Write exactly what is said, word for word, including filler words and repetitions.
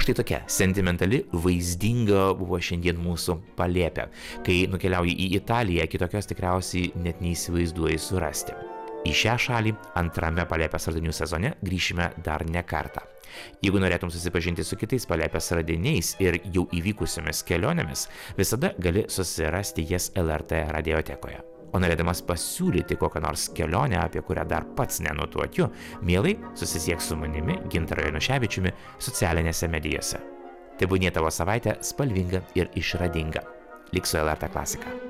Štai tokia sentimentali, vaizdinga buvo šiandien mūsų Palėpė. Kai nukeliauji į Italiją, kitokios tikriausiai net neįsivaizduoji surasti. Į šią šalį antrame Palėpės radinių sezone grįšime dar ne kartą. Jeigu norėtum susipažinti su kitais Palėpės radiniais ir jau įvykusiomis kelionėmis, visada gali susirasti jas L R T radiotekoje. O norėdamas pasiūlyti kokią nors kelionę, apie kurią dar pats nenutuokiu, mielai susisiek su manimi, Gintaru Januševičiumi, socialinėse medijose. Tebūnie tavo savaitė spalvinga ir išradinga. Lik su L R T klasika.